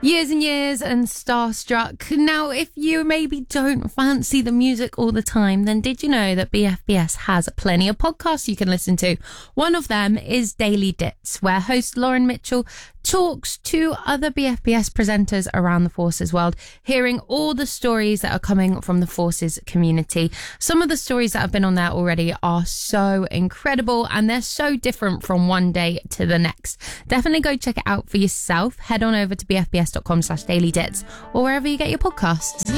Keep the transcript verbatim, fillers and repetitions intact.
Years and years and starstruck. Now, if you maybe don't fancy the music all the time, then did you know that B F B S has plenty of podcasts you can listen to? One of them is Daily Dits, where host Lauren Mitchell talks to other B F B S presenters around the Forces world, hearing all the stories that are coming from the Forces community. Some of the stories that have been on there already are so incredible, and they're so different from one day to the next. Definitely go check it out for yourself. Head on over to bfbs.com slash daily dits or wherever you get your podcasts.